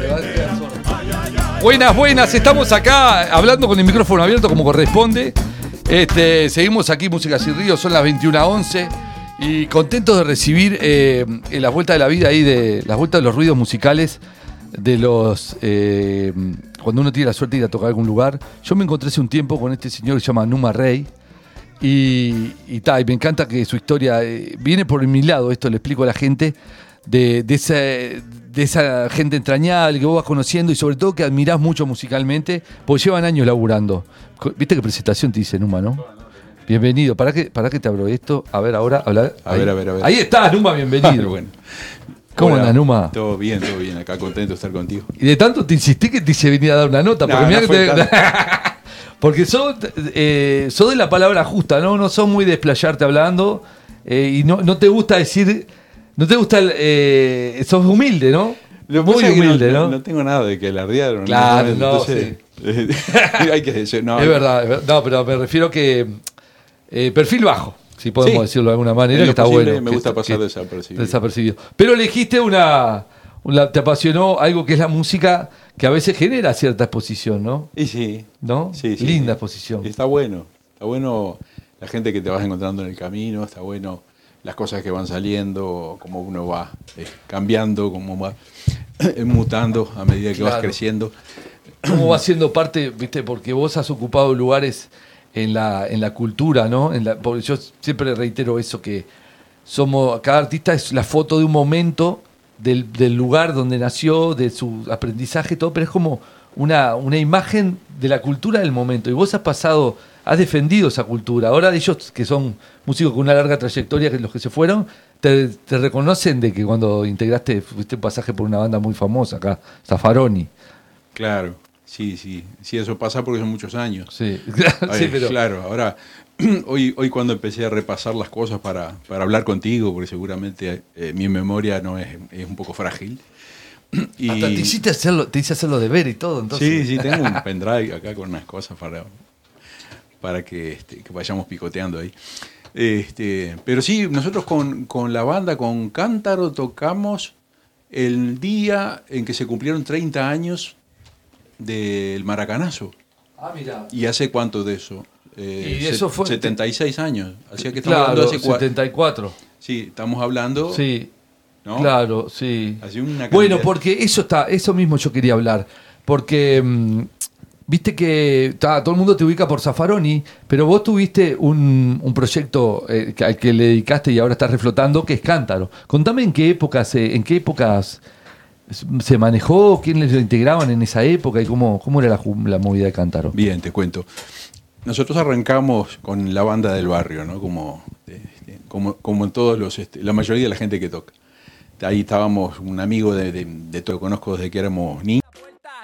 Buenas, buenas, estamos acá hablando con el micrófono abierto como corresponde. Seguimos aquí, Músicas y Ríos, son las 21:11 y contentos de recibir en la vuelta de la vida ahí, de las vueltas de los ruidos musicales, de los cuando uno tiene la suerte de ir a tocar a algún lugar. Yo me encontré hace un tiempo con este señor que se llama Numa Rey y me encanta que su historia viene por mi lado, esto le explico a la gente, de esa gente entrañable que vos vas conociendo y sobre todo que admirás mucho musicalmente, porque llevan años laburando. ¿Viste qué presentación te dice Numa, no? Bienvenido. ¿Para qué te abro esto? A ver, ahora, habla. A ver. Ahí estás, Numa, bienvenido. Bueno. ¿Cómo andas, Numa? Todo bien, acá contento de estar contigo. Y de tanto te insistí que te hice venir a dar una nota, porque mirá que porque sos de la palabra justa, ¿no? No sos muy de desplayarte hablando y no te gusta decir. No te gusta sos humilde, ¿no? Muy humilde, ¿no? No tengo nada de que alardear. Claro, entonces, sí. Hay que decir, no. Es verdad. No, pero me refiero que perfil bajo, si podemos decirlo de alguna manera, que está bueno. Me gusta pasar desapercibido. Pero elegiste te apasionó algo que es la música, que a veces genera cierta exposición, ¿no? Y sí. ¿No? Sí. Linda exposición. Está bueno la gente que te vas encontrando en el camino, está bueno las cosas que van saliendo, cómo uno va cambiando, cómo va mutando a medida que vas creciendo. ¿Cómo va siendo parte, viste? Porque vos has ocupado lugares en la cultura, ¿no? Porque yo siempre reitero eso, que cada artista es la foto de un momento del lugar donde nació, de su aprendizaje, todo, pero es como una imagen de la cultura del momento. Y vos has defendido esa cultura. Ahora ellos, que son músicos con una larga trayectoria, que los que se fueron, te reconocen de que cuando fuiste un pasaje por una banda muy famosa acá, Zaffaroni. Claro, sí, eso pasa porque son muchos años. Sí, pero claro, ahora, hoy cuando empecé a repasar las cosas para hablar contigo, porque seguramente mi memoria es un poco frágil. Y hasta te hice hacerlo de ver y todo, entonces. Sí, tengo un pendrive acá con unas cosas para que vayamos picoteando ahí. Pero sí, nosotros con la banda, con Cántaro, tocamos el día en que se cumplieron 30 años del Maracanazo. Ah, mira. ¿Y hace cuánto de eso? Y eso fue 76 años. Así que estamos hablando hace 74. Sí, estamos hablando. Sí. ¿No? Claro, sí. Bueno, porque eso mismo yo quería hablar. Porque viste que todo el mundo te ubica por Zaffaroni, pero vos tuviste un proyecto al que le dedicaste y ahora estás reflotando, que es Cántaro. Contame en qué épocas se manejó, quiénes lo integraban en esa época y cómo era la movida de Cántaro. Bien, te cuento. Nosotros arrancamos con la banda del barrio, ¿no? Como en todos la mayoría de la gente que toca. Ahí estábamos un amigo de todo que conozco desde que éramos niños.